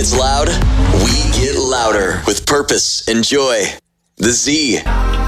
gets loud, we get louder with purpose and joy. The Z.